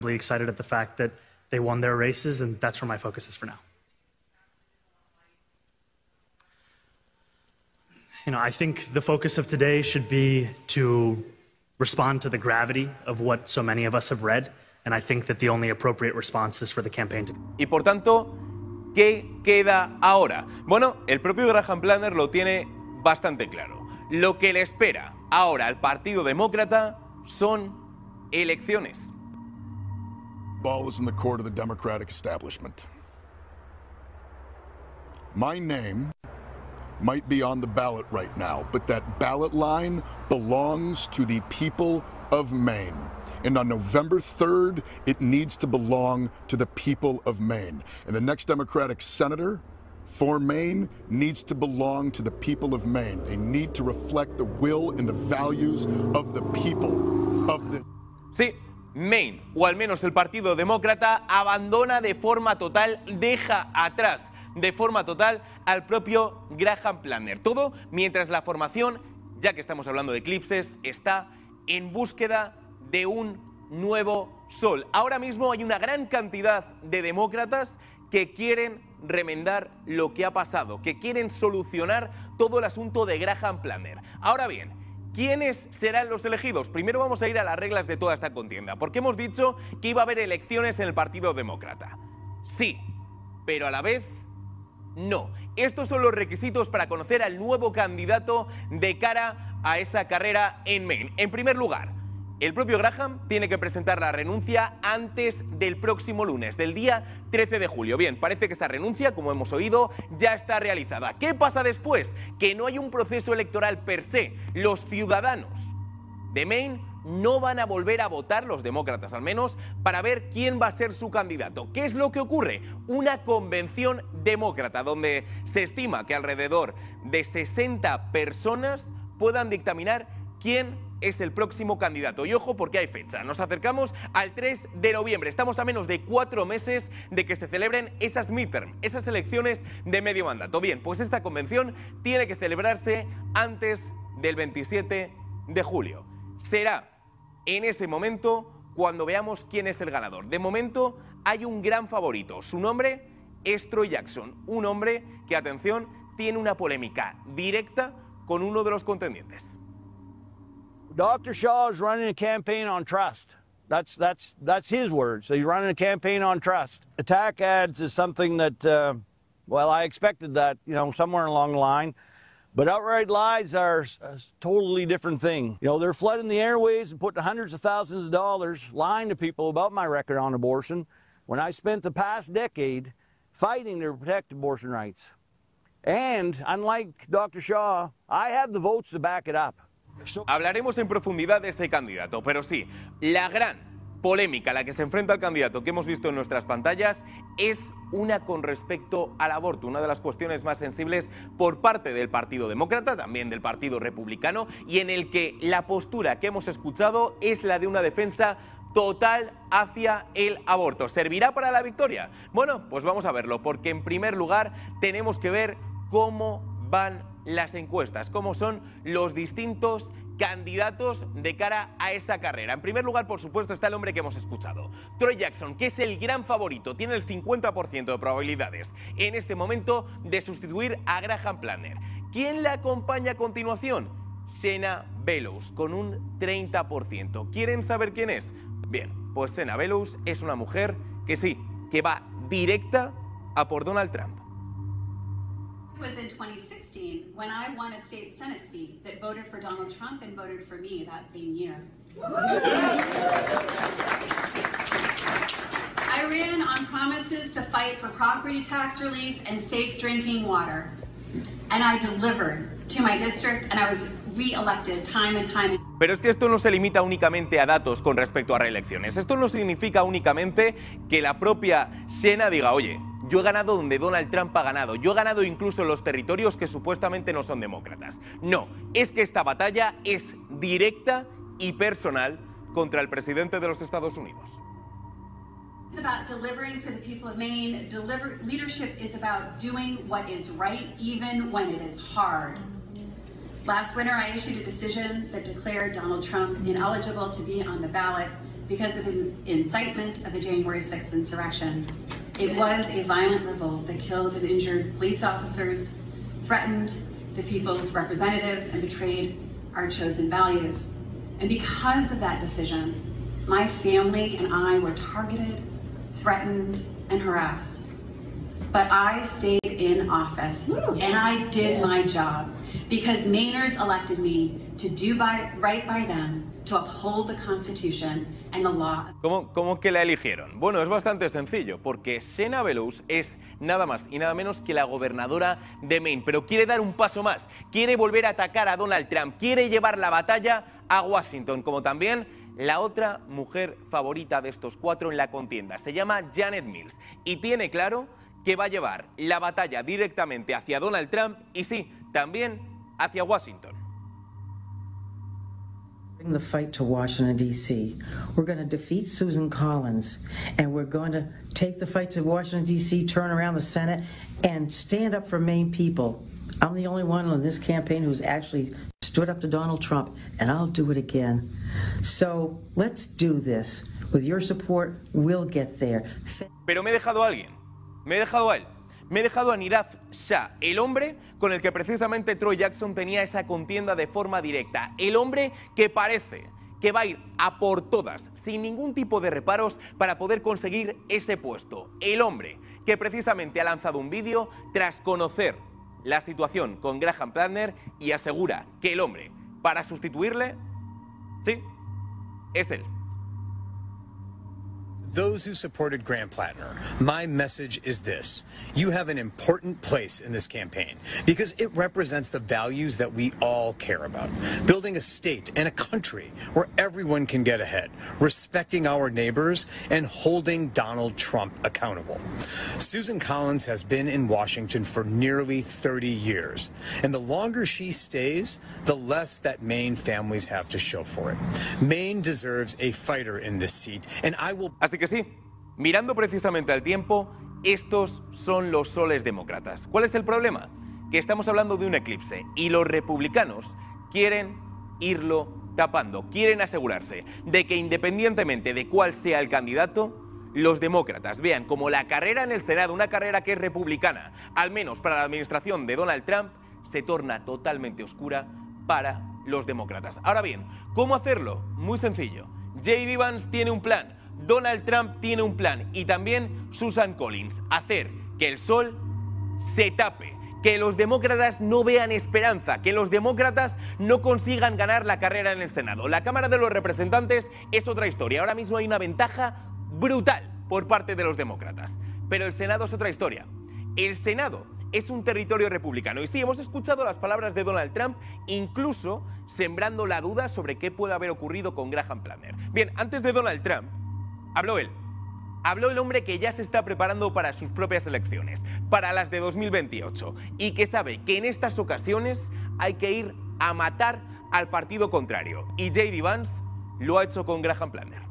Really excited at the fact that they won their races, and that's where my focus is for now. I think the focus of today should be to respond to the gravity of what so many of us have read, and I think that the only appropriate response is for the campaign to... Y por tanto, ¿qué queda ahora? Bueno, el propio Graham Planner lo tiene bastante claro. Lo que le espera ahora al Partido Demócrata son elecciones. Ball is in the court of the Democratic establishment. My name might be on the ballot right now, but that ballot line belongs to the people of Maine. And on November 3rd, it needs to belong to the people of Maine. And the next Democratic senator for Maine needs to belong to the people of Maine. They need to reflect the will and the values of the people of this. Sí, Maine, o al menos el Partido Demócrata, abandona de forma total, deja atrás de forma total al propio Graham Planner. Todo mientras la formación, ya que estamos hablando de eclipses, está en búsqueda de un nuevo sol. Ahora mismo hay una gran cantidad de demócratas que quieren remendar lo que ha pasado, que quieren solucionar todo el asunto de Graham Planner. Ahora bien, ¿quiénes serán los elegidos? Primero vamos a ir a las reglas de toda esta contienda, porque hemos dicho que iba a haber elecciones en el Partido Demócrata. Sí, pero a la vez no. Estos son los requisitos para conocer al nuevo candidato de cara a esa carrera en Maine. En primer lugar, el propio Graham tiene que presentar la renuncia antes del próximo lunes, del día 13 de julio. Bien, parece que esa renuncia, como hemos oído, ya está realizada. ¿Qué pasa después? Que no hay un proceso electoral per se. Los ciudadanos de Maine no van a volver a votar, los demócratas al menos, para ver quién va a ser su candidato. ¿Qué es lo que ocurre? Una convención demócrata donde se estima que alrededor de 60 personas puedan dictaminar quién es el próximo candidato. Y ojo, porque hay fecha. Nos acercamos al 3 de noviembre. Estamos a menos de 4 meses de que se celebren esas midterm, esas elecciones de medio mandato. Bien, pues esta convención tiene que celebrarse antes del 27 de julio. Será en ese momento cuando veamos quién es el ganador. De momento hay un gran favorito. Su nombre es Troy Jackson, un hombre que, atención, tiene una polémica directa con uno de los contendientes. Dr. Shaw is running a campaign on trust. That's his words. So he's running a campaign on trust. Attack ads is something that, well, I expected that, somewhere along the line. But outright lies are a totally different thing. They're flooding the airways and putting hundreds of thousands of dollars lying to people about my record on abortion when I spent the past decade fighting to protect abortion rights. And unlike Dr. Shaw, I have the votes to back it up. Hablaremos en profundidad de ese candidato, pero sí, la gran polémica a la que se enfrenta el candidato que hemos visto en nuestras pantallas es una con respecto al aborto, una de las cuestiones más sensibles por parte del Partido Demócrata, también del Partido Republicano, y en el que la postura que hemos escuchado es la de una defensa total hacia el aborto. ¿Servirá para la victoria? Bueno, pues vamos a verlo, porque en primer lugar tenemos que ver cómo van las encuestas, cómo son los distintos candidatos de cara a esa carrera. En primer lugar, por supuesto, está el hombre que hemos escuchado, Troy Jackson, que es el gran favorito, tiene el 50% de probabilidades en este momento de sustituir a Graham Planner. ¿Quién le acompaña a continuación? Sena Bellows, con un 30%. ¿Quieren saber quién es? Bien, pues Sena Bellows es una mujer que sí, que va directa a por Donald Trump. It was in 2016 when I won a state Senate seat that voted for Donald Trump and voted for me that same year. I ran on promises to fight for property tax relief and safe drinking water. And I delivered to my district, and I was re-elected time and time again. Pero es que esto no se limita únicamente a datos con respecto a reelecciones. Esto no significa únicamente que la propia Sena diga, oye, yo he ganado donde Donald Trump ha ganado, yo he ganado incluso en los territorios que supuestamente no son demócratas. No, es que esta batalla es directa y personal contra el presidente de los Estados Unidos. It's about delivering for the people of Maine. Leadership is about doing what is right, even when it is hard. Last winter, I issued a decision that declared Donald Trump ineligible to be on the ballot because of his incitement of the January 6th insurrection. It was a violent revolt that killed and injured police officers, threatened the people's representatives, and betrayed our chosen values. And because of that decision, my family and I were targeted, threatened, and harassed. But I stayed in office, and I did my job, because Mainers elected me to do right by them, to uphold the Constitution and the law. ¿Cómo que la eligieron? Bueno, es bastante sencillo, porque Sena Bellows es nada más y nada menos que la gobernadora de Maine, pero quiere dar un paso más, quiere volver a atacar a Donald Trump, quiere llevar la batalla a Washington, como también la otra mujer favorita de estos cuatro en la contienda. Se llama Janet Mills y tiene claro que va a llevar la batalla directamente hacia Donald Trump y sí, también hacia Washington. Bring the fight to Washington, D.C. We're going to defeat Susan Collins, and we're going to take the fight to Washington, D.C., turn around the Senate, and stand up for Maine people. I'm the only one on this campaign who's actually stood up to Donald Trump, and I'll do it again. So let's do this. With your support, we'll get there. Pero me he dejado a alguien. Me he dejado a él. Me he dejado a Nirav Shah, el hombre con el que precisamente Troy Jackson tenía esa contienda de forma directa. El hombre que parece que va a ir a por todas, sin ningún tipo de reparos, para poder conseguir ese puesto. El hombre que precisamente ha lanzado un vídeo tras conocer la situación con Graham Platner y asegura que el hombre para sustituirle, sí, es él. Those who supported Graham Platner, my message is this. You have an important place in this campaign because it represents the values that we all care about. Building a state and a country where everyone can get ahead, respecting our neighbors, and holding Donald Trump accountable. Susan Collins has been in Washington for nearly 30 years, and the longer she stays, the less that Maine families have to show for it. Maine deserves a fighter in this seat, and I will... Así que sí, mirando precisamente al tiempo, estos son los soles demócratas. ¿Cuál es el problema? Que estamos hablando de un eclipse y los republicanos quieren irlo tapando, quieren asegurarse de que independientemente de cuál sea el candidato, los demócratas vean como la carrera en el Senado, una carrera que es republicana, al menos para la administración de Donald Trump, se torna totalmente oscura para los demócratas. Ahora bien, ¿cómo hacerlo? Muy sencillo. J.D. Vance tiene un plan. Donald Trump tiene un plan y también Susan Collins, hacer que el sol se tape, que los demócratas no vean esperanza, que los demócratas no consigan ganar la carrera en el Senado. La Cámara de los Representantes es otra historia, ahora mismo hay una ventaja brutal por parte de los demócratas, pero el Senado es otra historia. El Senado es un territorio republicano y sí, hemos escuchado las palabras de Donald Trump, incluso sembrando la duda sobre qué puede haber ocurrido con Graham Platner. Bien, antes de Donald Trump, habló él. Habló el hombre que ya se está preparando para sus propias elecciones, para las de 2028, y que sabe que en estas ocasiones hay que ir a matar al partido contrario. Y J.D. Vance lo ha hecho con Graham Platner.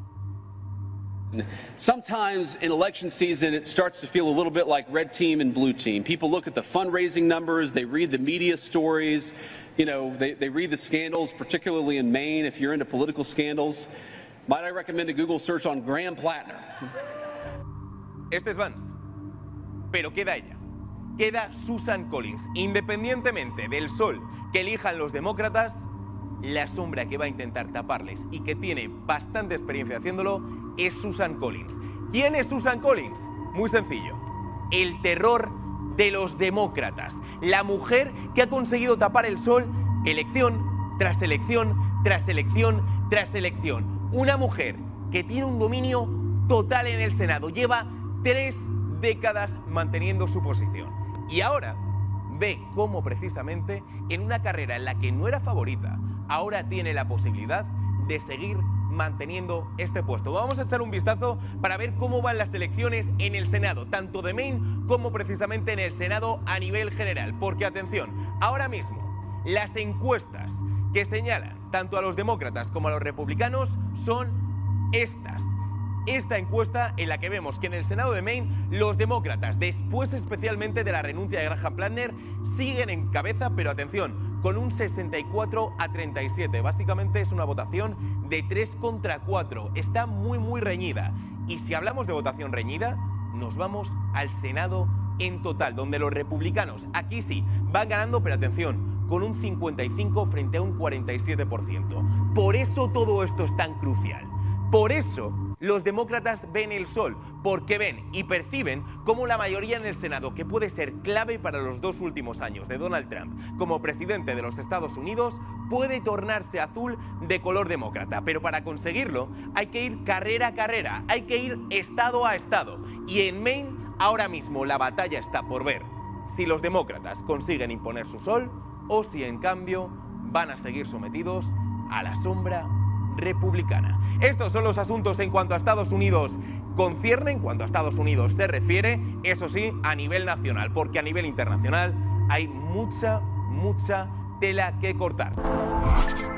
Sometimes in election season, it starts to feel a little bit like red team and blue team. People look at the fundraising numbers, they read the media stories, you know, they read the scandals, particularly in Maine, if you're into political scandals. Might I recommend a Google search on Graham Platner? Este es Vance, pero queda ella, queda Susan Collins. Independientemente del sol que elijan los demócratas, la sombra que va a intentar taparles y que tiene bastante experiencia haciéndolo es Susan Collins. ¿Quién es Susan Collins? Muy sencillo, el terror de los demócratas, la mujer que ha conseguido tapar el sol elección tras elección tras elección tras elección. Una mujer que tiene un dominio total en el Senado, lleva 3 décadas manteniendo su posición y ahora ve cómo precisamente en una carrera en la que no era favorita, ahora tiene la posibilidad de seguir manteniendo este puesto. Vamos a echar un vistazo para ver cómo van las elecciones en el Senado, tanto de Maine como precisamente en el Senado a nivel general, porque atención, ahora mismo las encuestas que señalan tanto a los demócratas como a los republicanos son estas. Esta encuesta en la que vemos que en el Senado de Maine los demócratas, después especialmente de la renuncia de Graham Platner, siguen en cabeza, pero atención, con un 64-37. Básicamente es una votación de 3 contra 4. Está muy reñida. Y si hablamos de votación reñida, nos vamos al Senado en total, donde los republicanos, aquí sí, van ganando, pero atención, con un 55 frente a un 47%. Por eso todo esto es tan crucial. Por eso los demócratas ven el sol, porque ven y perciben cómo la mayoría en el Senado, que puede ser clave para los 2 últimos años de Donald Trump como presidente de los Estados Unidos, puede tornarse azul de color demócrata. Pero para conseguirlo hay que ir carrera a carrera, hay que ir estado a estado. Y en Maine ahora mismo la batalla está por ver si los demócratas consiguen imponer su sol o si en cambio van a seguir sometidos a la sombra republicana. Estos son los asuntos en cuanto a Estados Unidos concierne, en cuanto a Estados Unidos se refiere, eso sí, a nivel nacional, porque a nivel internacional hay mucha tela que cortar.